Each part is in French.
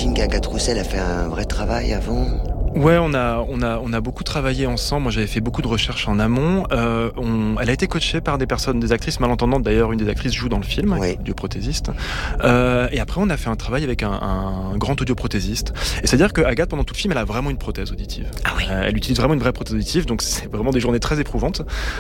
j'imagine qu'Agathe Roussel a fait un vrai travail avant. Ouais, on a beaucoup travaillé ensemble. Moi, j'avais fait beaucoup de recherches en amont. Elle a été coachée par des actrices malentendantes. D'ailleurs, une des actrices joue dans le film, Oui. audioprothésiste. Et après, on a fait un travail avec un grand audioprothésiste. Et c'est-à-dire que Agathe, pendant tout le film, elle a vraiment une prothèse auditive. Ah oui. Elle utilise vraiment une vraie prothèse auditive, donc c'est vraiment des journées très éprouvantes.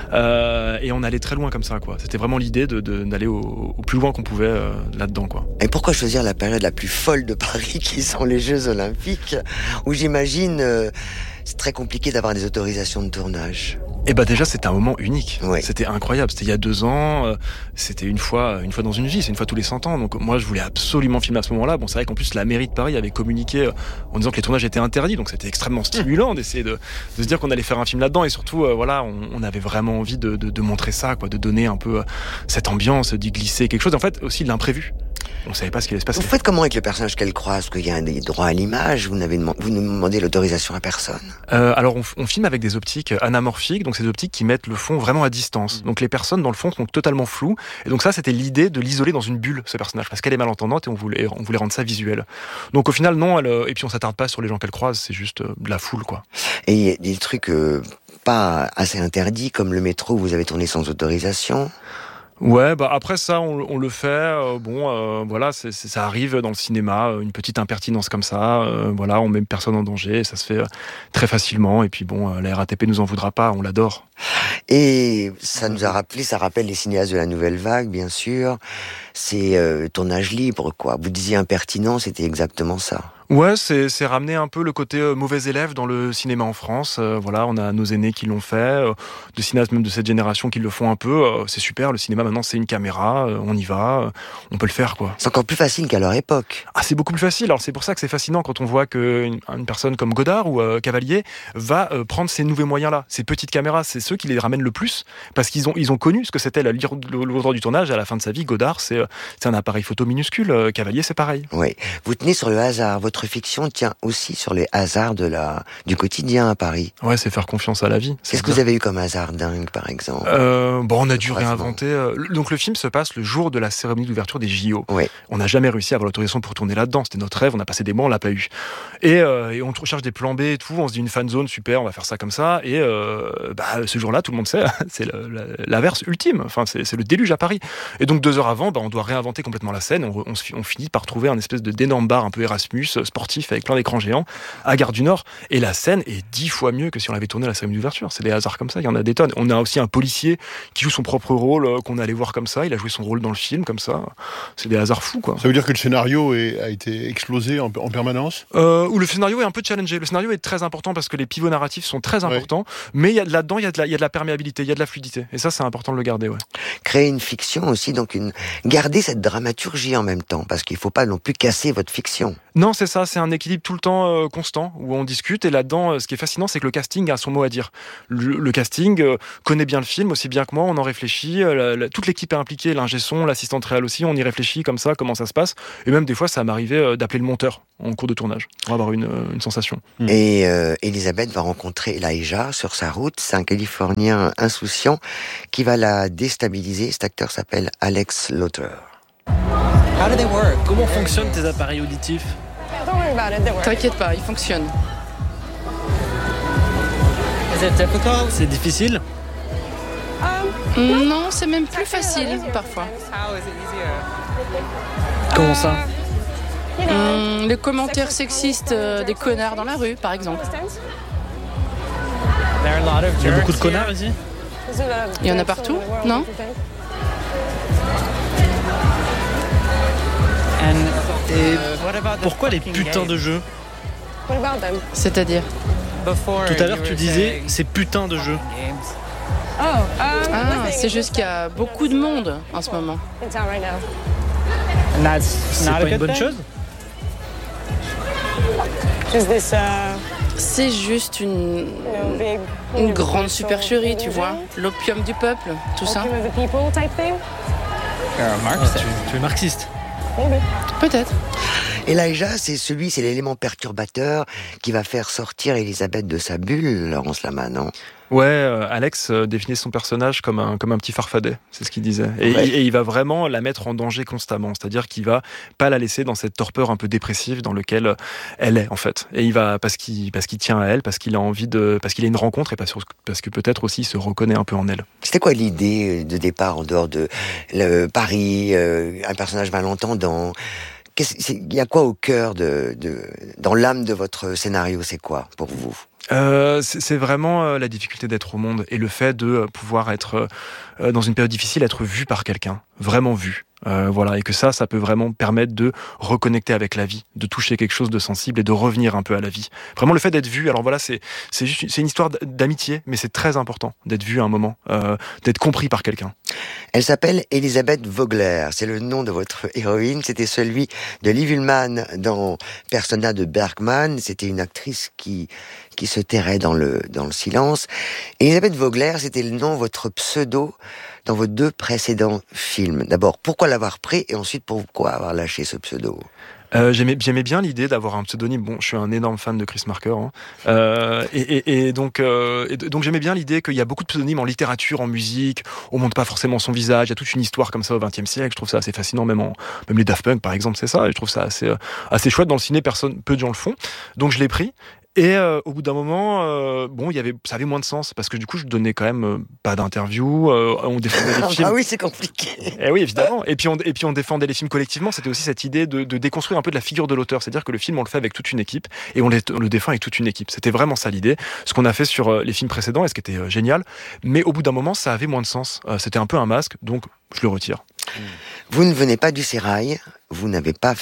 Et on allait très loin comme ça, quoi. C'était vraiment l'idée d'aller au plus loin qu'on pouvait là-dedans, quoi. Et pourquoi choisir la période la plus folle de Paris, qui sont les Jeux Olympiques, où j'imagine c'est très compliqué d'avoir des autorisations de tournage? Et bah déjà c'était un moment unique, Oui. C'était incroyable, c'était il y a 2 ans, c'était une fois dans une vie, c'est une fois tous les 100 ans, donc moi je voulais absolument filmer à ce moment-là. Bon, c'est vrai qu'en plus la mairie de Paris avait communiqué en disant que les tournages étaient interdits, donc c'était extrêmement stimulant d'essayer de se dire qu'on allait faire un film là-dedans, et surtout on avait vraiment envie de montrer ça, quoi, de donner un peu cette ambiance, d'y glisser quelque chose, en fait aussi de l'imprévu. On savait pas ce qui allait se passer. Vous faites comment avec le personnage qu'elle croise? Parce qu'il y a des droits à l'image, vous ne demandez l'autorisation à personne. Alors on filme avec des optiques anamorphiques, donc c'est des optiques qui mettent le fond vraiment à distance. Donc les personnes dans le fond sont totalement floues. Et donc ça, c'était l'idée de l'isoler dans une bulle, ce personnage, parce qu'elle est malentendante et on voulait rendre ça visuel. Donc au final, non. Et puis on s'attarde pas sur les gens qu'elle croise, c'est juste de la foule, quoi. Et il y a des trucs pas assez interdits, comme le métro où vous avez tourné sans autorisation. Ouais, bah après ça, on le fait. Voilà, ça arrive dans le cinéma, une petite impertinence comme ça. Voilà, on met personne en danger, ça se fait très facilement. Et puis bon, la RATP nous en voudra pas, on l'adore. Et ça rappelle les cinéastes de la Nouvelle Vague, bien sûr. C'est tournage libre, quoi. Vous disiez impertinent, c'était exactement ça. Ouais, c'est ramener un peu le côté mauvais élève dans le cinéma en France. Voilà, on a nos aînés qui l'ont fait, des cinéastes même de cette génération qui le font un peu. C'est super, le cinéma maintenant c'est une caméra, on y va, on peut le faire, quoi. C'est encore plus facile qu'à leur époque. Ah, c'est beaucoup plus facile. Alors c'est pour ça que c'est fascinant quand on voit qu'une personne comme Godard ou Cavalier va prendre ces nouveaux moyens-là, ces petites caméras, c'est ceux qui les ramènent le plus, parce qu'ils ont connu ce que c'était la lourdeur du tournage. À la fin de sa vie, Godard c'est un appareil photo minuscule, Cavalier c'est pareil. Oui. Vous tenez sur le hasard. Votre fiction tient aussi sur les hasards du quotidien à Paris. Ouais, c'est faire confiance à la vie. Qu'est-ce que vous avez eu comme hasard dingue, par exemple? On a dû réinventer. Donc le film se passe le jour de la cérémonie d'ouverture des JO. Oui. On n'a jamais réussi à avoir l'autorisation pour tourner là-dedans. C'était notre rêve. On a passé des mois, on l'a pas eu. Et on recherche des plans B et tout. On se dit une fan zone, super, on va faire ça comme ça. Et ce jour-là, tout le monde sait, c'est l'averse ultime. Enfin, c'est le déluge à Paris. Et donc 2 heures avant, on doit réinventer complètement la scène. On finit par trouver un espèce d'énorme bar un peu Erasmus sportif avec plein d'écrans géants à Gare du Nord, et la scène est 10 fois mieux que si on l'avait tourné à la cérémonie d'ouverture. C'est des hasards comme ça, il y en a des tonnes. On a aussi un policier qui joue son propre rôle, qu'on allait voir comme ça, il a joué son rôle dans le film comme ça. C'est des hasards fous, quoi. Ça veut dire que le scénario a été explosé en permanence? Ou le scénario est un peu challengé. Le scénario est très important parce que les pivots narratifs sont très importants, mais là-dedans il y a de la perméabilité, il y a de la fluidité, et ça c'est important de le garder. Ouais. Créer une fiction aussi, donc garder cette dramaturgie en même temps, parce qu'il ne faut pas non plus casser votre fiction. Non, c'est ça, c'est un équilibre tout le temps constant, où on discute, et là-dedans, ce qui est fascinant, c'est que le casting a son mot à dire. Le casting connaît bien le film, aussi bien que moi, on en réfléchit, toute l'équipe est impliquée, l'ingé son, l'assistante réelle aussi, on y réfléchit comme ça, comment ça se passe, et même des fois, ça m'arrivait d'appeler le monteur en cours de tournage, pour avoir une sensation. Et Elisabeth va rencontrer Elijah sur sa route, c'est un Californien insouciant qui va la déstabiliser. Cet acteur s'appelle Alex Lauter. Comment fonctionnent tes appareils auditifs? T'inquiète pas, il fonctionne. C'est difficile? Non, c'est même plus facile parfois. Comment ça? Les commentaires sexistes des connards dans la rue, par exemple. Il y a beaucoup de connards ici? Il y en a partout, non? Et pourquoi les putains de jeux? C'est-à-dire? Tout à l'heure tu disais c'est putain de jeux. C'est juste qu'il y a beaucoup de monde en ce moment. C'est pas une bonne chose? C'est juste une grande supercherie, tu vois. L'opium du peuple, tout ça. Tu es marxiste? Peut-être. Elijah, c'est l'élément perturbateur qui va faire sortir Elisabeth de sa bulle, Laurence Lama, non? Ouais, Alex définit son personnage comme un petit farfadet, c'est ce qu'il disait. Et il va vraiment la mettre en danger constamment, c'est-à-dire qu'il va pas la laisser dans cette torpeur un peu dépressive dans laquelle elle est en fait. Et il va parce qu'il tient à elle, parce qu'il a envie parce qu'il a une rencontre et parce que peut-être aussi il se reconnaît un peu en elle. C'était quoi l'idée de départ en dehors de Paris, un personnage malentendant? Il y a quoi au cœur dans l'âme de votre scénario? C'est quoi pour vous? C'est vraiment la difficulté d'être au monde et le fait de pouvoir être dans une période difficile, être vu par quelqu'un, vraiment vu. Voilà, et que ça peut vraiment permettre de reconnecter avec la vie, de toucher quelque chose de sensible et de revenir un peu à la vie. Vraiment le fait d'être vu, alors voilà, c'est une histoire d'amitié, mais c'est très important d'être vu à un moment, d'être compris par quelqu'un. Elle s'appelle Elisabeth Vogler, c'est le nom de votre héroïne, c'était celui de Liv Ullmann dans Persona de Bergman, c'était une actrice qui se tairait dans le silence. Elisabeth Vogler, c'était le nom, votre pseudo, dans vos 2 précédents films. D'abord, pourquoi l'avoir pris et ensuite pourquoi avoir lâché ce pseudo? J'aimais bien l'idée d'avoir un pseudonyme. Bon, je suis un énorme fan de Chris Marker, hein. Donc j'aimais bien l'idée qu'il y a beaucoup de pseudonymes en littérature, en musique. On montre pas forcément son visage. Il y a toute une histoire comme ça au XXe siècle. Je trouve ça assez fascinant, même les Daft Punk, par exemple, c'est ça. Et je trouve ça assez chouette dans le ciné. Peu de gens le font. Donc je l'ai pris. Et au bout d'un moment, ça avait moins de sens parce que du coup, je donnais quand même pas d'interview. On défendait les films. Ah oui, c'est compliqué. Eh oui, évidemment. Et puis on défendait les films collectivement. C'était aussi cette idée de déconstruire un peu de la figure de l'auteur. C'est-à-dire que le film, on le fait avec toute une équipe et on le défend avec toute une équipe. C'était vraiment ça l'idée. Ce qu'on a fait sur les films précédents, et ce qui était génial. Mais au bout d'un moment, ça avait moins de sens. C'était un peu un masque, donc je le retire. Vous ne venez pas du sérail, vous n'avez pas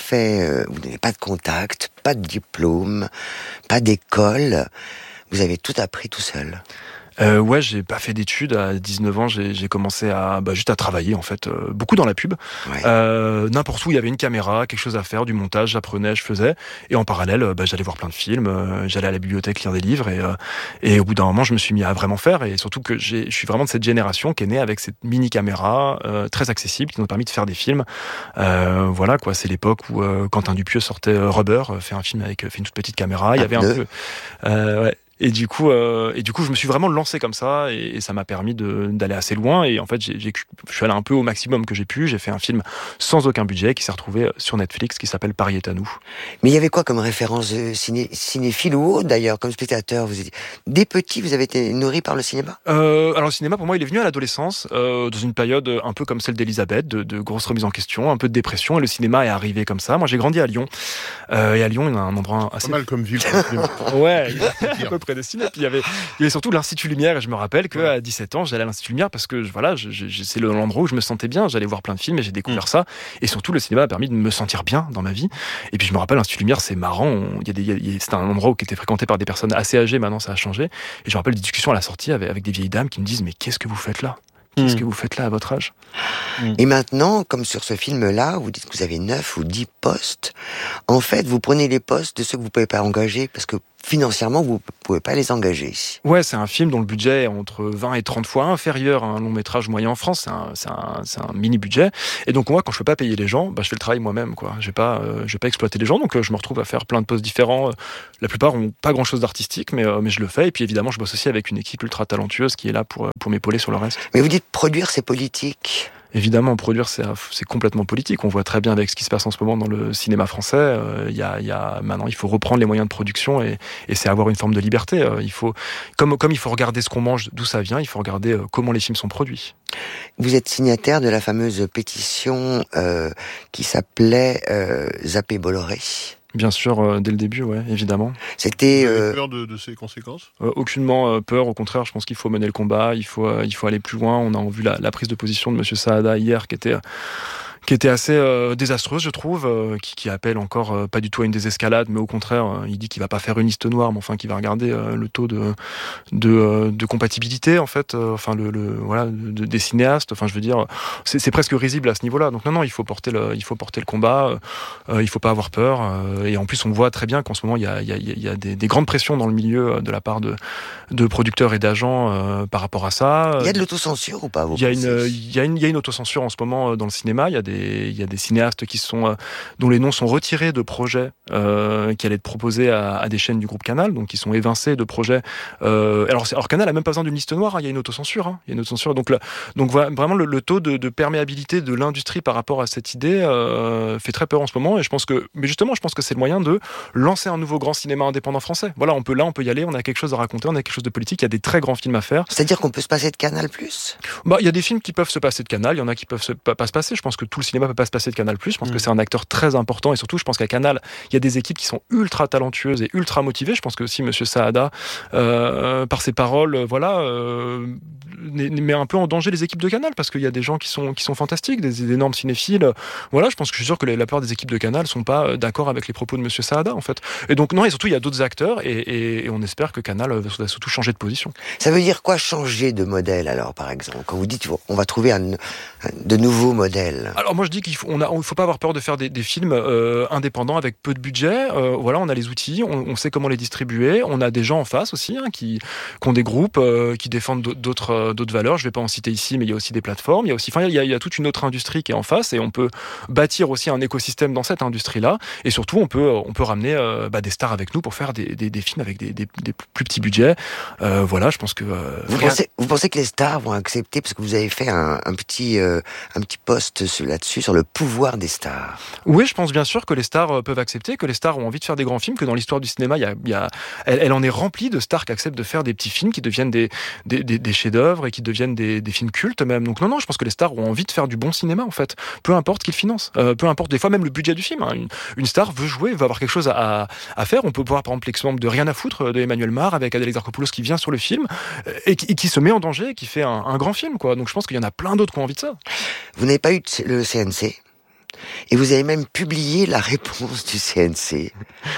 de contact, pas de diplôme, pas d'école, vous avez tout appris tout seul. Ouais, j'ai pas fait d'études. À 19 ans, j'ai commencé juste à travailler, en fait, beaucoup dans la pub. Ouais. N'importe où il y avait une caméra, quelque chose à faire, du montage, j'apprenais, je faisais. Et en parallèle, j'allais voir plein de films, j'allais à la bibliothèque lire des livres. Et au bout d'un moment, je me suis mis à vraiment faire. Et surtout que je suis vraiment de cette génération qui est née avec cette mini caméra très accessible, qui nous a permis de faire des films. Voilà, quoi. C'est l'époque où Quentin Dupieux sortait Rubber, fait un film fait une toute petite caméra. Il y avait un peu, ouais. Et du coup, je me suis vraiment lancé comme ça, et ça m'a permis d'aller assez loin. Et en fait, je suis allé un peu au maximum que j'ai pu. J'ai fait un film sans aucun budget qui s'est retrouvé sur Netflix, qui s'appelle Paris est à nous. Mais il y avait quoi comme référence cinéphile ou autre d'ailleurs, comme spectateur? Dès petit, vous avez été nourri par le cinéma? Alors le cinéma, pour moi, il est venu à l'adolescence, dans une période un peu comme celle d'Elisabeth, de grosses remises en question, un peu de dépression, et le cinéma est arrivé comme ça. Moi, j'ai grandi à Lyon, et à Lyon, il y a un endroit assez... Pas mal comme ville. Pour le cinéma. Ouais, à peu près dessiné. Puis il y avait surtout l'Institut Lumière, et je me rappelle qu'à 17 ans, j'allais à l'Institut Lumière parce que c'est l'endroit où je me sentais bien. J'allais voir plein de films et j'ai découvert ça. Et surtout, le cinéma a permis de me sentir bien dans ma vie. Et puis je me rappelle, l'Institut Lumière, c'est marrant. C'est un endroit qui était fréquenté par des personnes assez âgées. Maintenant, ça a changé. Et je me rappelle des discussions à la sortie avec des vieilles dames qui me disent: mais qu'est-ce que vous faites là? Qu'est-ce que vous faites là à votre âge? Et maintenant, comme sur ce film-là, vous dites que vous avez 9 ou 10 postes. En fait, vous prenez les postes de ceux que vous pouvez pas engager parce que financièrement, vous pouvez pas les engager. Ouais, c'est un film dont le budget est entre 20 et 30 fois inférieur à un long métrage moyen en France. C'est un mini budget. Et donc moi, quand je peux pas payer les gens, je fais le travail moi-même, quoi. Je vais pas exploiter les gens, donc je me retrouve à faire plein de postes différents. La plupart ont pas grand-chose d'artistique, mais je le fais. Et puis évidemment, je bosse aussi avec une équipe ultra talentueuse qui est là pour m'épauler sur le reste. Mais vous dites produire, c'est politique. Évidemment, produire, c'est complètement politique. On voit très bien avec ce qui se passe en ce moment dans le cinéma français. Maintenant, il faut reprendre les moyens de production et c'est avoir une forme de liberté. Comme il faut regarder ce qu'on mange, d'où ça vient, il faut regarder comment les films sont produits. Vous êtes signataire de la fameuse pétition qui s'appelait Zapper Bolloré. Bien sûr, dès le début, ouais, évidemment. C'était. Vous avez peur de ces conséquences? Aucunement peur, au contraire, je pense qu'il faut mener le combat, il faut aller plus loin. On a vu la prise de position de M. Saada hier qui était assez désastreuse, je trouve, qui appelle encore pas du tout à une désescalade, mais au contraire, il dit qu'il va pas faire une liste noire, mais enfin qu'il va regarder le taux de compatibilité, en fait, des cinéastes. Enfin, je veux dire, c'est presque risible à ce niveau-là. Donc non, il faut porter le combat. Il faut pas avoir peur. Et en plus, on voit très bien qu'en ce moment, il y a des grandes pressions dans le milieu de la part de producteurs et d'agents par rapport à ça. Il y a de l'autocensure ou pas? Il y a une autocensure en ce moment dans le cinéma. Il y a il y a des cinéastes dont les noms sont retirés de projets qui allaient être proposés à des chaînes du groupe Canal, donc qui sont évincés de projets. Alors Canal a même pas besoin d'une liste noire, il y a une autocensure. Il y a une autocensure. Donc voilà, vraiment le taux de perméabilité de l'industrie par rapport à cette idée fait très peur en ce moment. Et je pense que c'est le moyen de lancer un nouveau grand cinéma indépendant français. Voilà, on peut y aller. On a quelque chose à raconter, on a quelque chose de politique. Il y a des très grands films à faire. C'est-à-dire qu'on peut se passer de Canal+. Il y a des films qui peuvent se passer de Canal. Il y en a qui peuvent pas se passer. Je pense que tout le cinéma peut pas se passer de Canal+. Je pense que c'est un acteur très important. Et surtout, je pense qu'à Canal, il y a des équipes qui sont ultra talentueuses et ultra motivées. Je pense que aussi Monsieur Saada, par ses paroles, met un peu en danger les équipes de Canal, parce qu'il y a des gens qui sont fantastiques, des énormes cinéphiles. Voilà, je suis sûr que la plupart des équipes de Canal sont pas d'accord avec les propos de Monsieur Saada, en fait. Et donc non, et surtout il y a d'autres acteurs, et on espère que Canal va surtout changer de position. Ça veut dire quoi, changer de modèle, alors, par exemple, quand vous dites on va trouver de nouveaux modèles? Alors moi je dis qu'il faut pas avoir peur de faire des films indépendants avec peu de budget. Voilà, on a les outils, on sait comment les distribuer, on a des gens en face aussi qui ont des groupes qui défendent d'autres valeurs. Je vais pas en citer ici, mais il y a aussi des plateformes, il y a toute une autre industrie qui est en face, et on peut bâtir aussi un écosystème dans cette industrie-là. Et surtout, on peut ramener des stars avec nous pour faire des films avec des plus petits budgets. Voilà, je pense que vous pensez que les stars vont accepter, parce que vous avez fait un petit post là-dessus sur le pouvoir des stars? Oui, je pense bien sûr que les stars peuvent accepter, que les stars ont envie de faire des grands films, que dans l'histoire du cinéma, elle en est remplie de stars qui acceptent de faire des petits films qui deviennent des chefs-d'œuvre et qui deviennent des films cultes même. Donc non, je pense que les stars ont envie de faire du bon cinéma, en fait. Peu importe qu'ils financent, peu importe des fois même le budget du film. Une star veut jouer, veut avoir quelque chose à faire. On peut voir par exemple l'exemple de Rien à foutre de Emmanuel Mar avec Adèle Exarchopoulos qui vient sur le film et qui se met en danger, et qui fait un grand film, quoi. Donc je pense qu'il y en a plein d'autres qui ont envie de ça. Vous n'avez pas eu le CNC, et vous avez même publié la réponse du CNC.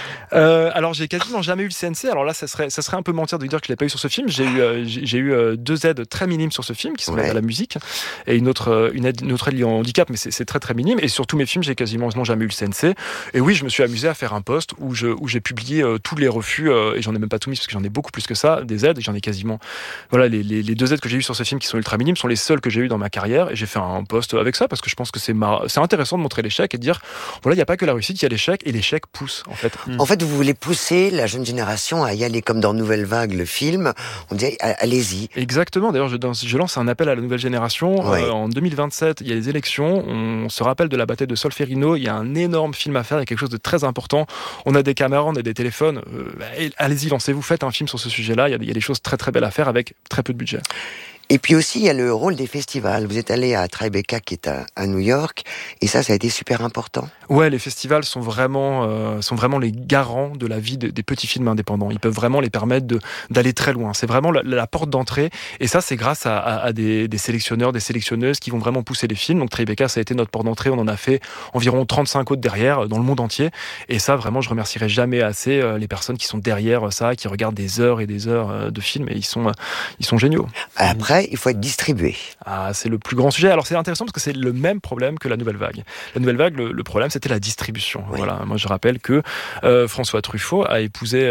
Alors j'ai quasiment jamais eu le CNC. Alors là, ça serait un peu mentir de dire que je l'ai pas eu sur ce film. J'ai eu 2 aides très minimes sur ce film, qui sont l'aide à la musique, et une autre aide liée au handicap, mais c'est très très minime. Et sur tous mes films, j'ai quasiment jamais eu le CNC. Et oui, je me suis amusé à faire un post où j'ai publié tous les refus, et j'en ai même pas tout mis parce que j'en ai beaucoup plus que ça, des aides. Et j'en ai quasiment, voilà, les 2 aides que j'ai eues sur ce film qui sont ultra minimes sont les seules que j'ai eues dans ma carrière. Et j'ai fait un post avec ça parce que je pense que c'est intéressant de montrer l'échec et de dire voilà, il n'y a pas que la réussite, il y a l'échec, et l'échec pousse, en fait. En fait, vous voulez pousser la jeune génération à y aller, comme dans Nouvelle Vague, le film. On dit allez-y. Exactement. D'ailleurs, je lance un appel à la nouvelle génération. En 2027, il y a les élections. On se rappelle de la bataille de Solferino. Il y a un énorme film à faire. Il y a quelque chose de très important. On a des caméras, on a des téléphones. Allez-y, lancez-vous, faites un film sur ce sujet-là. Il y a des choses très très belles à faire avec très peu de budget. Et puis aussi, il y a le rôle des festivals. Vous êtes allé à Tribeca, qui est à New York, et ça a été super important. Ouais, les festivals sont vraiment les garants de la vie des petits films indépendants. Ils peuvent vraiment les permettre d'aller très loin. C'est vraiment la porte d'entrée, et ça, c'est grâce à des sélectionneurs, des sélectionneuses qui vont vraiment pousser les films. Donc Tribeca, ça a été notre porte d'entrée. On en a fait environ 35 autres derrière, dans le monde entier. Et ça, vraiment, je remercierai jamais assez les personnes qui sont derrière ça, qui regardent des heures et des heures de films, et ils sont géniaux. Après, il faut être distribué. C'est le plus grand sujet. Alors c'est intéressant parce que c'est le même problème que la Nouvelle Vague. La Nouvelle Vague, le problème, c'était la distribution. Oui. Voilà. Moi, je rappelle que François Truffaut a épousé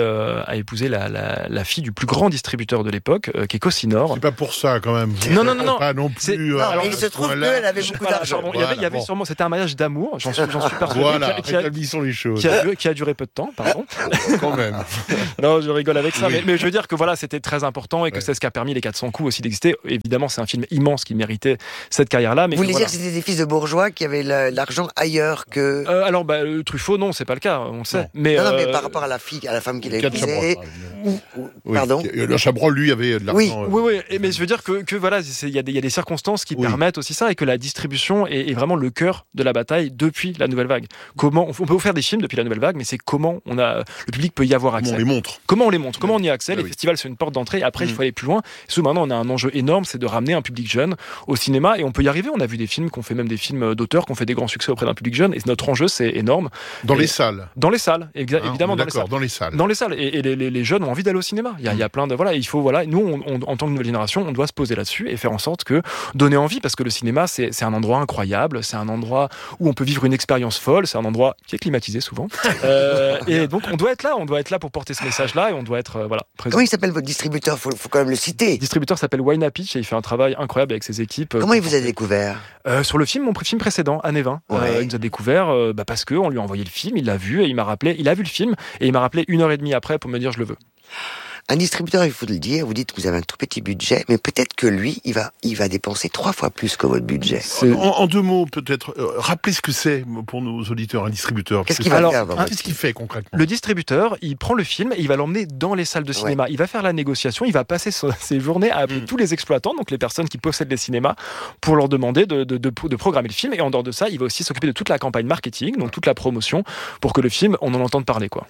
la fille du plus grand distributeur de l'époque, qui est Cosinor. C'est pas pour ça, quand même. Non. Pas non plus. Alors, il se trouve qu'elle avait beaucoup d'argent. Il y avait sûrement, c'était un mariage d'amour. J'en suis persuadé. Voilà, rétablissons les choses. Qui a duré peu de temps, pardon. Quand même. Non, je rigole avec ça, oui. mais je veux dire que voilà, c'était très important, et que c'est ce qui a permis les 400 coups aussi d'exister. Évidemment, c'est un film immense qui méritait cette carrière-là. Mais vous voulez dire que c'était des fils de bourgeois qui avaient l'argent ailleurs que... Alors, Truffaut, non, c'est pas le cas, on le sait. Mais par rapport à la femme qu'il a épousée... Pardon. Le Chabrol, lui, avait de l'argent. Oui, mais je veux dire que voilà, il y a des circonstances qui permettent aussi ça, et que la distribution est vraiment le cœur de la bataille depuis la Nouvelle Vague. Comment on peut faire des films depuis la Nouvelle Vague, mais c'est comment le public peut y avoir accès. Comment on les montre, comment on y a accès. Les festivals, c'est une porte d'entrée. Après, il faut aller plus loin. Maintenant, on a un enjeu énorme, c'est de ramener un public jeune au cinéma, et on peut y arriver. On a vu des films qu'on fait, même des films d'auteurs, qu'on fait des grands succès auprès d'un public jeune, et notre enjeu, c'est énorme. Dans les salles, évidemment, dans les salles. Et les jeunes ont envie d'aller au cinéma. Il y a plein de il faut nous, en tant que nouvelle génération, on doit se poser là-dessus et faire en sorte que donner envie, parce que le cinéma, c'est un endroit incroyable, c'est un endroit où on peut vivre une expérience folle, c'est un endroit qui est climatisé souvent. Et donc on doit être là pour porter ce message-là, et on doit être présent. Comment il s'appelle votre distributeur? Faut quand même le citer. Le distributeur s'appelle Wine pitch et il fait un travail incroyable avec ses équipes. Comment il vous a découvert? Sur le film, mon film précédent, Années 20. Ouais. Il nous a découvert parce qu'on lui a envoyé le film, il l'a vu et il m'a rappelé. Il a vu le film et il m'a rappelé 1h30 après pour me dire je le veux. Un distributeur, il faut le dire, vous dites que vous avez un tout petit budget, mais peut-être que lui, il va dépenser 3 fois plus que votre budget. En 2 mots, peut-être, rappelez ce que c'est pour nos auditeurs, un distributeur. Qu'est-ce qu'il va faire Qu'est-ce qu'il fait concrètement? Le distributeur, il prend le film et il va l'emmener dans les salles de cinéma. Il va faire la négociation, il va passer ses journées à appeler tous les exploitants, donc les personnes qui possèdent les cinémas, pour leur demander de programmer le film. Et en dehors de ça, il va aussi s'occuper de toute la campagne marketing, donc toute la promotion, pour que le film, on en entende parler, quoi.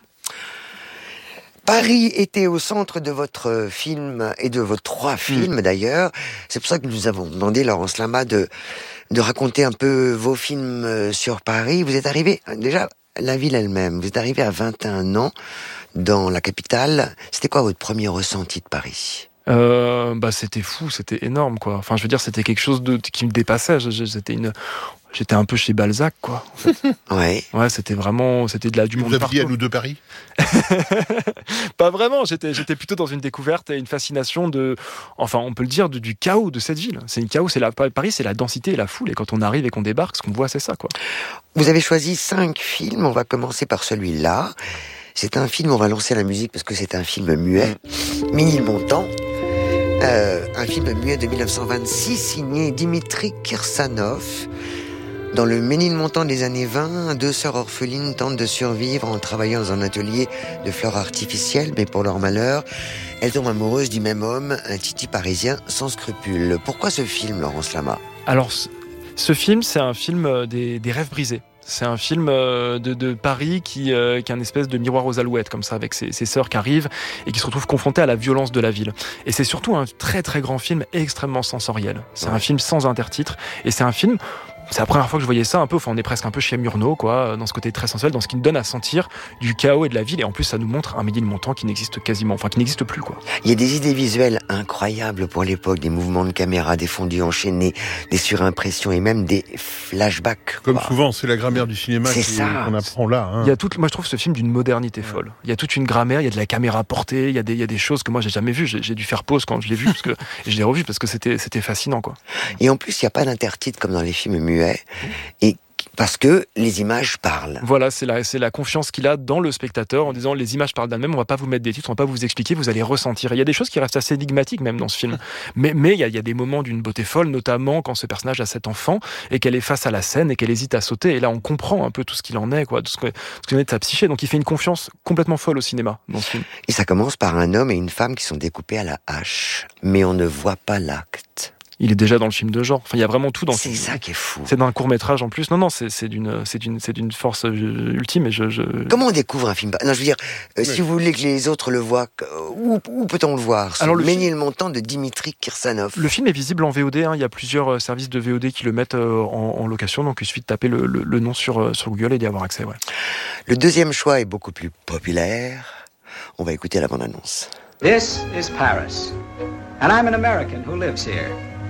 Paris était au centre de votre film et de vos 3 films d'ailleurs. C'est pour ça que nous avons demandé Laurence Lama de raconter un peu vos films sur Paris. Vous êtes arrivé, déjà, la ville elle-même, vous êtes arrivé à 21 ans dans la capitale. C'était quoi votre premier ressenti de Paris ? C'était fou, c'était énorme, quoi. Enfin, je veux dire, c'était quelque chose qui me dépassait. J'étais un peu chez Balzac, quoi. En fait. Ouais, c'était du monde partout. Vous partout. aviez à nous de Paris? Pas vraiment. J'étais plutôt dans une découverte et une fascination on peut le dire, du chaos de cette ville. C'est une chaos. Paris, c'est la densité et la foule. Et quand on arrive et qu'on débarque, ce qu'on voit, c'est ça, quoi. Vous avez choisi 5 films. On va commencer par celui-là. C'est un film. On va lancer la musique parce que c'est un film muet. Ménilmontant. Un film muet de 1926 signé Dimitri Kirsanov. Dans le Ménilmontant des années 20, 2 sœurs orphelines tentent de survivre en travaillant dans un atelier de fleurs artificielles, mais pour leur malheur, elles tombent amoureuses du même homme, un titi parisien sans scrupules. Pourquoi ce film, Laurence Lama ? Alors, ce film, c'est un film des rêves brisés. C'est un film de Paris qui est un espèce de miroir aux alouettes, comme ça, avec ses sœurs qui arrivent et qui se retrouvent confrontées à la violence de la ville. Et c'est surtout un très très grand film extrêmement sensoriel. C'est un film sans intertitre et c'est un film... C'est la première fois que je voyais ça un peu, on est presque un peu chez Murnau, quoi, dans ce côté très sensuel, dans ce qui nous donne à sentir du chaos et de la ville, et en plus ça nous montre un Ménilmontant qui n'existe qui n'existe plus, quoi. Il y a des idées visuelles incroyables pour l'époque, des mouvements de caméra, des fondus enchaînés, des surimpressions et même des flashbacks. Comme souvent, c'est la grammaire du cinéma qu'on apprend là. Hein. Moi je trouve ce film d'une modernité folle. Il y a toute une grammaire, il y a de la caméra portée, il y a des choses que moi j'ai jamais vues. J'ai dû faire pause quand je l'ai vu, et je l'ai revu parce que c'était fascinant, quoi. Et en plus, il n'y a pas d'intertitre comme dans les films muets. Et parce que les images parlent. Voilà, c'est la confiance qu'il a dans le spectateur en disant les images parlent d'elles-mêmes, on va pas vous mettre des titres, on va pas vous expliquer, vous allez ressentir. Il y a des choses qui restent assez énigmatiques même dans ce film. Mais il y a des moments d'une beauté folle, notamment quand ce personnage a cet enfant et qu'elle est face à la scène et qu'elle hésite à sauter. Et là, on comprend un peu tout ce qu'il en est, quoi, tout ce qu'il en est de sa psyché. Donc il fait une confiance complètement folle au cinéma dans ce film. Et ça commence par un homme et une femme qui sont découpés à la hache. Mais on ne voit pas l'acte. Il est déjà dans le film de genre. Enfin, il y a vraiment tout dans ce film. C'est ça qui est fou. C'est d'un court-métrage en plus. Non, c'est d'une force ultime. Comment on découvre un film ? Non, je veux dire, si vous voulez que les autres le voient, où peut-on le voir ? Alors, Ménilmontant de Dimitri Kirsanov. Le film est visible en VOD. Il y a plusieurs services de VOD qui le mettent en location. Donc, il suffit de taper le nom sur Google et d'y avoir accès. Ouais. Le deuxième choix est beaucoup plus populaire. On va écouter la bande-annonce. This is Paris. And I'm an American who lives here.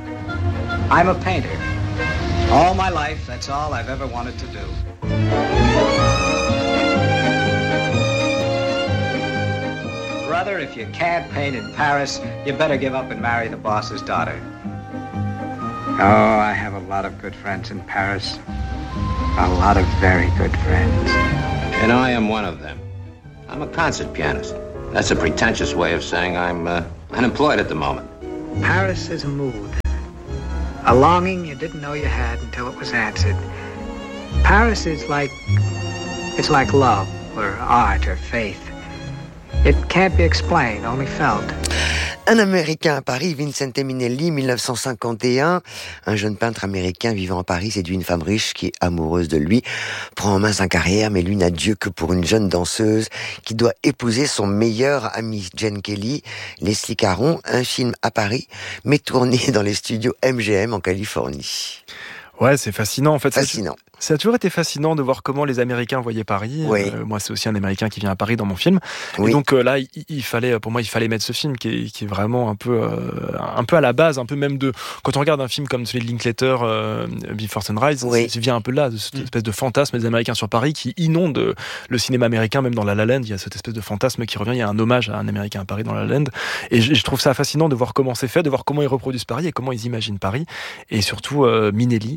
I'm a painter. All my life, that's all I've ever wanted to do. Brother, if you can't paint in Paris, you better give up and marry the boss's daughter. Oh, I have a lot of good friends in Paris. A lot of very good friends. And I am one of them. I'm a concert pianist. That's a pretentious way of saying I'm unemployed at the moment. Paris is a mood. A longing you didn't know you had until it was answered. Paris is like love, or art, or faith. It can't be explained, only felt. Un Américain à Paris, Vincente Minnelli, 1951. Un jeune peintre américain vivant à Paris séduit une femme riche qui est amoureuse de lui, prend en main sa carrière, mais lui n'a Dieu que pour une jeune danseuse qui doit épouser son meilleur ami Gene Kelly, Leslie Caron. Un film à Paris, mais tourné dans les studios MGM en Californie. Ouais, c'est fascinant en fait. Fascinant. Ça a toujours été fascinant de voir comment les Américains voyaient Paris. Oui. Moi, c'est aussi un Américain qui vient à Paris dans mon film. Oui. Et donc là, il fallait mettre ce film qui est vraiment un peu à la base, un peu même de quand on regarde un film comme celui de Linklater, Before Sunrise, Oui. ça vient un peu là de cette espèce de fantasme des Américains sur Paris qui inonde le cinéma américain, même dans La La Land. Il y a cette espèce de fantasme qui revient. Il y a un hommage à un Américain à Paris dans La La Land. Et je trouve ça fascinant de voir comment c'est fait, de voir comment ils reproduisent Paris et comment ils imaginent Paris. Et surtout Minelli,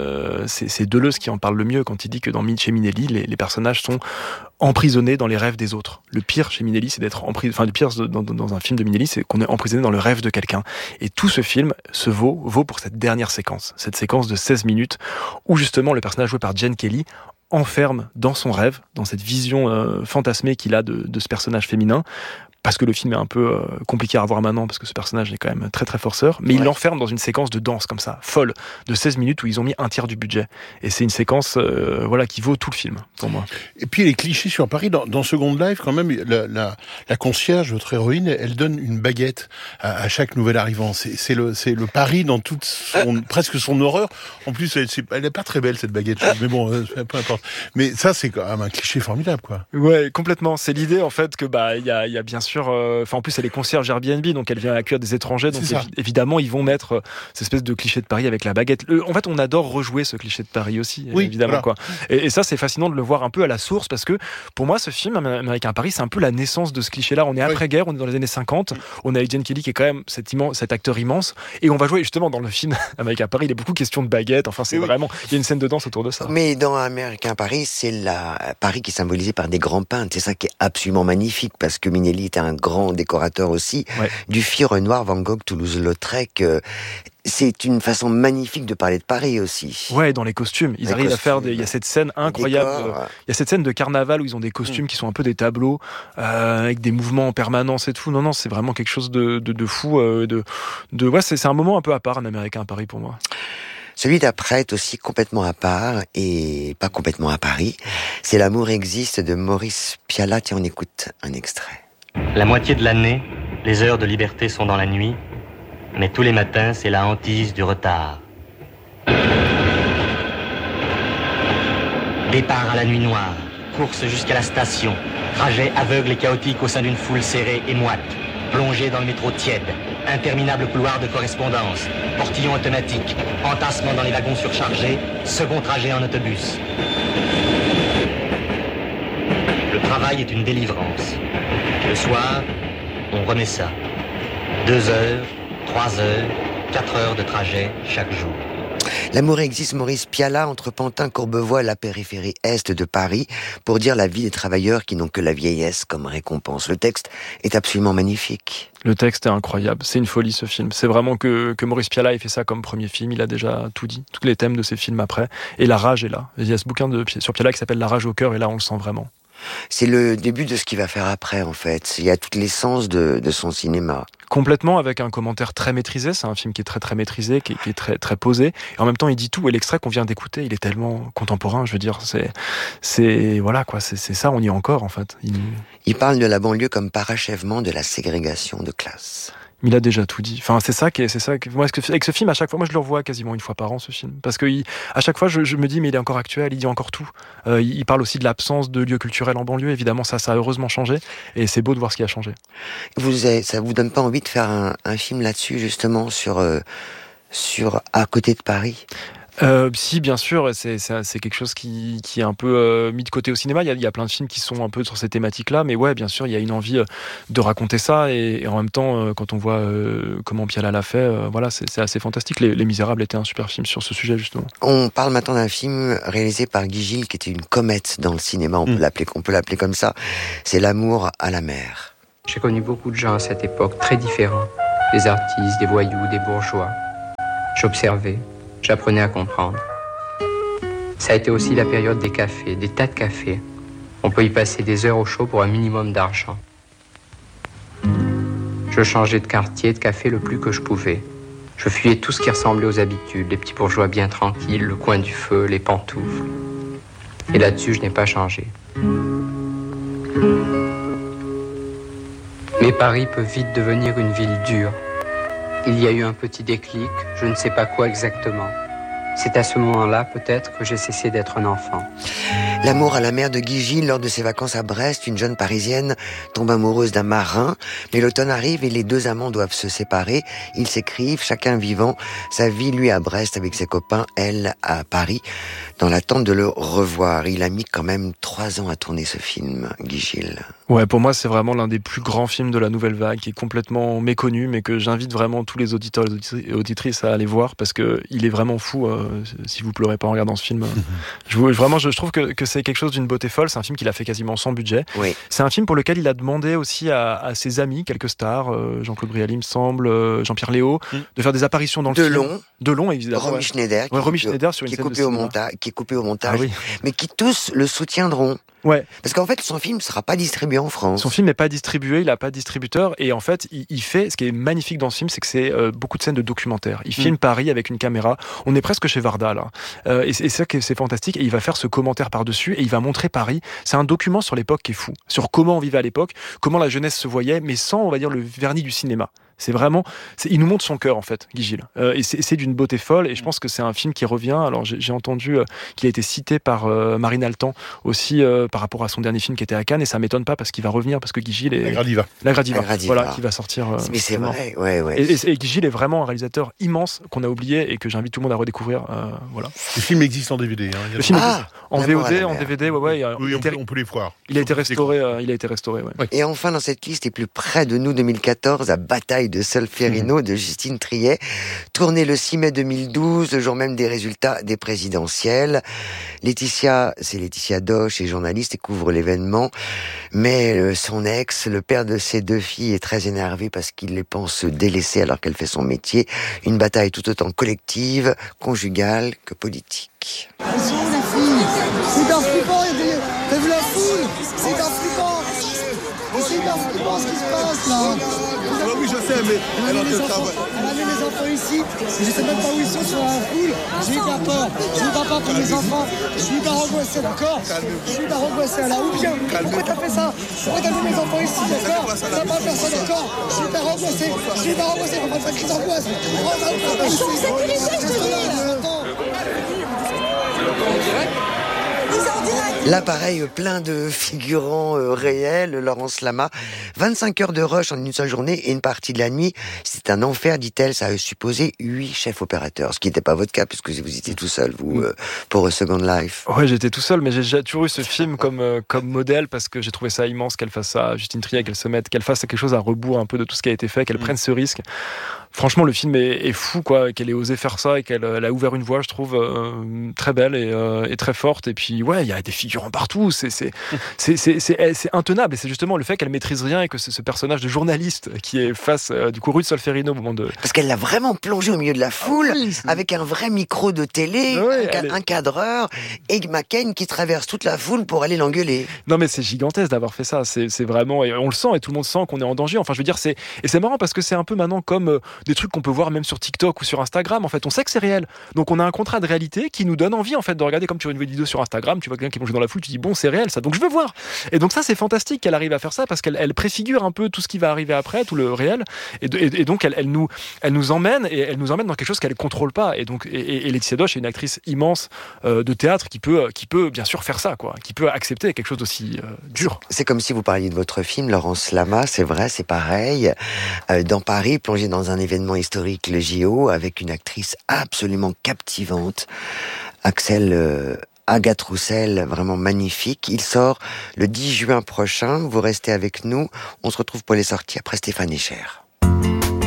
c'est Deleuze qui en parle le mieux quand il dit que chez Minelli, les personnages sont emprisonnés dans les rêves des autres. Le pire chez Minelli, c'est d'être emprisonné. Enfin, le pire dans un film de Minelli, c'est qu'on est emprisonné dans le rêve de quelqu'un. Et tout ce film vaut pour cette dernière séquence, cette séquence de 16 minutes où justement le personnage joué par Gene Kelly enferme dans son rêve, dans cette vision fantasmée qu'il a de ce personnage féminin. Parce que le film est un peu compliqué à revoir maintenant, parce que ce personnage est quand même très très forceur, mais il l'enferme dans une séquence de danse comme ça, folle, de 16 minutes où ils ont mis un tiers du budget. Et c'est une séquence qui vaut tout le film, pour moi. Et puis les clichés sur Paris, dans Second Life, quand même, la concierge, votre héroïne, elle donne une baguette à chaque nouvel arrivant. C'est le Paris dans toute presque son horreur. En plus, elle est pas très belle, cette baguette, mais bon, peu importe. Mais ça, c'est quand même un cliché formidable, quoi. Ouais, complètement. C'est l'idée, en fait, que il y a bien sûr. En plus, elle est concierge Airbnb, donc elle vient accueillir des étrangers. Donc évidemment, ils vont mettre cette espèce de cliché de Paris avec la baguette. En fait, on adore rejouer ce cliché de Paris aussi, évidemment. Voilà. Quoi. Et ça, c'est fascinant de le voir un peu à la source, parce que pour moi, ce film, Américain à Paris, c'est un peu la naissance de ce cliché-là. On est après-guerre, on est dans les années 50. On a Gene Kelly qui est quand même cet acteur immense. Et on va jouer justement dans le film Américain à Paris, il est beaucoup question de baguette. Enfin, c'est vraiment. Il y a une scène de danse autour de ça. Mais dans Américain à Paris, c'est Paris qui est symbolisé par des grands peintres. C'est ça qui est absolument magnifique, parce que Minelli était un grand décorateur aussi. Ouais. Dufy, Renoir, Van Gogh, Toulouse-Lautrec. C'est une façon magnifique de parler de Paris aussi. Ouais, dans les costumes. Ils arrivent à faire il y a cette scène incroyable. Il y a cette scène de carnaval où ils ont des costumes qui sont un peu des tableaux, avec des mouvements en permanence et tout. Non, c'est vraiment quelque chose de fou. C'est un moment un peu à part, un Américain à Paris pour moi. Celui d'après est aussi complètement à part et pas complètement à Paris. C'est L'amour existe de Maurice Pialat. Tiens, on écoute un extrait. La moitié de l'année, les heures de liberté sont dans la nuit, mais tous les matins, c'est la hantise du retard. Départ à la nuit noire, course jusqu'à la station, trajet aveugle et chaotique au sein d'une foule serrée et moite, plongée dans le métro tiède, interminable couloir de correspondance, portillon automatique, entassement dans les wagons surchargés, second trajet en autobus. Le travail est une délivrance. Le soir, on remet ça. 2 heures, 3 heures, 4 heures de trajet chaque jour. L'amour existe, Maurice Pialat, entre Pantin, Courbevoie, la périphérie est de Paris, pour dire la vie des travailleurs qui n'ont que la vieillesse comme récompense. Le texte est absolument magnifique. Le texte est incroyable, c'est une folie ce film. C'est vraiment que Maurice Pialat ait fait ça comme premier film, il a déjà tout dit, tous les thèmes de ses films après. Et la rage est là. Il y a ce bouquin sur Pialat qui s'appelle La rage au cœur, et là on le sent vraiment. C'est le début de ce qu'il va faire après, en fait. Il y a toute l'essence de son cinéma. Complètement, avec un commentaire très maîtrisé. C'est un film qui est très très maîtrisé, qui est très très posé. Et en même temps, il dit tout. Et l'extrait qu'on vient d'écouter, il est tellement contemporain. Je veux dire, c'est voilà quoi. C'est ça. On y est encore, en fait. Il parle de la banlieue comme parachèvement de la ségrégation de classe. Il a déjà tout dit. Enfin, c'est ça. Moi, avec ce film, à chaque fois, moi, je le revois quasiment une fois par an, ce film, parce que à chaque fois, je me dis, mais il est encore actuel. Il dit encore tout. Il parle aussi de l'absence de lieux culturels en banlieue. Évidemment, ça a heureusement changé, et c'est beau de voir ce qui a changé. Ça vous donne pas envie de faire un film là-dessus, justement, sur À côté de Paris? Si, bien sûr, c'est quelque chose qui est un peu mis de côté au cinéma. Il y a plein de films qui sont un peu sur ces thématiques-là, mais ouais, bien sûr, il y a une envie de raconter ça, et en même temps, quand on voit comment Pialat l'a fait, voilà, c'est assez fantastique. Les Misérables était un super film sur ce sujet, justement. On parle maintenant d'un film réalisé par Guy Gilles, qui était une comète dans le cinéma, on peut l'appeler comme ça. C'est L'amour à la mer. J'ai connu beaucoup de gens à cette époque, très différents. Des artistes, des voyous, des bourgeois. J'observais. J'apprenais à comprendre. Ça a été aussi la période des cafés, des tas de cafés. On peut y passer des heures au chaud pour un minimum d'argent. Je changeais de quartier, de café le plus que je pouvais. Je fuyais tout ce qui ressemblait aux habitudes, les petits bourgeois bien tranquilles, le coin du feu, les pantoufles. Et là-dessus, je n'ai pas changé. Mais Paris peut vite devenir une ville dure. Il y a eu un petit déclic, je ne sais pas quoi exactement. C'est à ce moment-là, peut-être, que j'ai cessé d'être un enfant. L'amour à la mer de Guy Gilles lors de ses vacances à Brest. Une jeune Parisienne tombe amoureuse d'un marin. Mais l'automne arrive et les deux amants doivent se séparer. Ils s'écrivent, chacun vivant sa vie, lui à Brest avec ses copains, elle à Paris, dans l'attente de le revoir. Il a mis quand même 3 ans à tourner ce film, Guy Gilles. Ouais, pour moi, c'est vraiment l'un des plus grands films de la nouvelle vague, qui est complètement méconnu, mais que j'invite vraiment tous les auditeurs et auditrices à aller voir, parce que il est vraiment fou. Si vous pleurez pas en regardant ce film, je trouve que c'est quelque chose d'une beauté folle. C'est un film qu'il a fait quasiment sans budget. Oui. C'est un film pour lequel il a demandé aussi à ses amis, quelques stars, Jean-Claude Brialy, me semble, Jean-Pierre Léaud, de faire des apparitions dans le film. Delon, évidemment. Romy Schneider, sur une qui est scène coupé au montage, Ah oui. mais qui tous le soutiendront. Ouais. Parce qu'en fait, son film ne sera pas distribué en France. Son film n'est pas distribué, il n'a pas de distributeur, et en fait, il fait, ce qui est magnifique dans ce film, c'est que c'est beaucoup de scènes de documentaire. Il filme Paris avec une caméra, on est presque chez Varda, là. Et c'est ça que c'est fantastique, et il va faire ce commentaire par-dessus, et il va montrer Paris. C'est un document sur l'époque qui est fou, sur comment on vivait à l'époque, comment la jeunesse se voyait, mais sans, on va dire, le vernis du cinéma. C'est vraiment, il nous montre son cœur en fait, Guy Gilles. Et c'est d'une beauté folle. Et je pense que c'est un film qui revient. Alors j'ai entendu qu'il a été cité par Marine Altan aussi par rapport à son dernier film qui était à Cannes. Et ça m'étonne pas parce qu'il va revenir, parce que Guy Gilles est La Gradiva. Voilà, qui va sortir. Mais c'est vrai, ouais. Et Guy Gilles est vraiment un réalisateur immense qu'on a oublié et que j'invite tout le monde à redécouvrir. Voilà. Le film existe en DVD. Le film existe en VOD, en DVD. Ouais. Oui, on peut les voir. Il a été restauré. Ouais. Et enfin, dans cette liste, et plus près de nous, 2014, à Bataille de Solferino de Justine Triet, tourné le 6 mai 2012, le jour même des résultats des présidentielles. Laetitia Doche, est journaliste et couvre l'événement, mais son ex, le père de ses 2 filles, est très énervé parce qu'il les pense délaissées alors qu'elle fait son métier. Une bataille tout autant collective, conjugale que politique. Elles sont où les filles? C'est hyper flippant, t'as vu la foule? C'est hyper flippant. C'est hyper flippant ce qui se passe là. Oui, je sais, mais elle a mis les enfants ici. Je sais même pas où ils sont sur la foule. J'ai hyper peur. J'ai hyper peur pour mes enfants. Je suis hyper angoissé, d'accord? Je suis hyper angoissé. Alors, ou bien, pourquoi t'as fait ça? Pourquoi t'as mis mes enfants ici, d'accord? T'as pas fait ça, d'accord? Je suis hyper angoissé. Je suis hyper angoissé. On va faire une crise d'angoisse. L'appareil plein de figurants réels, Laurence Lama. 25 heures de rush en une seule journée et une partie de la nuit. C'est un enfer, dit-elle. Ça a supposé 8 chefs opérateurs. Ce qui n'était pas votre cas, puisque vous étiez tout seul, vous, pour A Second Life. Ouais, j'étais tout seul, mais j'ai toujours eu ce film comme modèle, parce que j'ai trouvé ça immense qu'elle fasse ça, Justine Triet, qu'elle fasse quelque chose à rebours un peu de tout ce qui a été fait, qu'elle prenne ce risque. Franchement, le film est fou, quoi, qu'elle ait osé faire ça et qu'elle a ouvert une voie, je trouve, très belle et très forte. Et puis, ouais, il y a des figurants partout. C'est intenable. Et c'est justement le fait qu'elle maîtrise rien et que c'est ce personnage de journaliste qui est face, du coup, rue de Solferino au moment de... Parce qu'elle l'a vraiment plongé au milieu de la foule, avec un vrai micro de télé, un cadreur, et McCain qui traverse toute la foule pour aller l'engueuler. Non, mais c'est gigantesque d'avoir fait ça. C'est vraiment... Et on le sent, et tout le monde sent qu'on est en danger. Enfin, je veux dire, et c'est marrant parce que c'est un peu maintenant comme... des trucs qu'on peut voir même sur TikTok ou sur Instagram. En fait, on sait que c'est réel. Donc, on a un contrat de réalité qui nous donne envie, en fait, de regarder. Comme tu vois une vidéo sur Instagram, tu vois quelqu'un qui est plongé dans la foule, tu dis bon, c'est réel ça. Donc, je veux voir. Et donc, ça, c'est fantastique qu'elle arrive à faire ça parce qu'elle préfigure un peu tout ce qui va arriver après, tout le réel. Et donc, elle nous emmène dans quelque chose qu'elle contrôle pas. Et donc, et Laetitia Doche est une actrice immense de théâtre qui peut bien sûr faire ça, quoi. Qui peut accepter quelque chose d'aussi dur. C'est comme si vous parliez de votre film, Laurence Lama. C'est vrai, c'est pareil. Dans Paris, plongé dans un événement historique, le JO, avec une actrice absolument captivante, Agathe Roussel, vraiment magnifique. Il sort le 10 juin prochain. Vous restez avec nous. On se retrouve pour les sorties après Stéphane Echer.